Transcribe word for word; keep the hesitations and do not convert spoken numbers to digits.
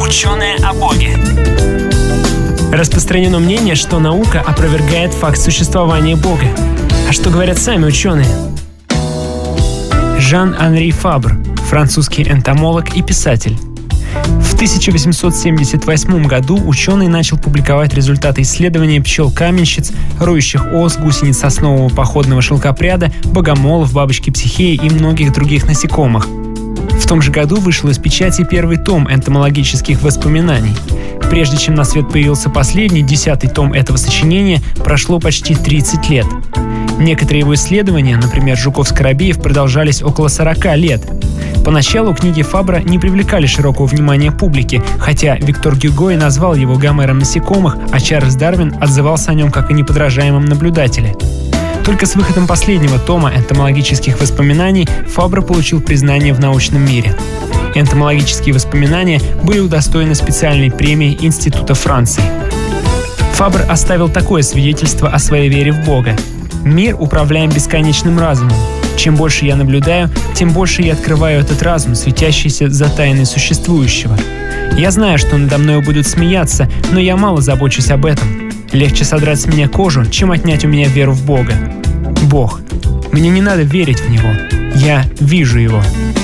Ученые о Боге. Распространено мнение, что наука опровергает факт существования Бога. А что говорят сами ученые? Жан-Анри Фабр, французский энтомолог и писатель. В тысяча восемьсот семьдесят восьмом году ученый начал публиковать результаты исследования пчел-каменщиц, роющих ос, гусениц соснового походного шелкопряда, богомолов, бабочки Психеи и многих других насекомых. В том же году вышел из печати первый том энтомологических воспоминаний. Прежде чем на свет появился последний, десятый том этого сочинения, прошло почти тридцать лет. Некоторые его исследования, например, Жуков-Скоробеев, продолжались около сорока лет. Поначалу книги Фабра не привлекали широкого внимания публики, хотя Виктор Гюго и назвал его Гомером насекомых, а Чарльз Дарвин отзывался о нем как о неподражаемом наблюдателе. Только с выходом последнего тома энтомологических воспоминаний Фабр получил признание в научном мире. Энтомологические воспоминания были удостоены специальной премии Института Франции. Фабр оставил такое свидетельство о своей вере в Бога. «Мир управляем бесконечным разумом. Чем больше я наблюдаю, тем больше я открываю этот разум, светящийся за тайной существующего. Я знаю, что надо мной будут смеяться, но я мало забочусь об этом. Легче содрать с меня кожу, чем отнять у меня веру в Бога. Бог. Мне не надо верить в Него. Я вижу Его».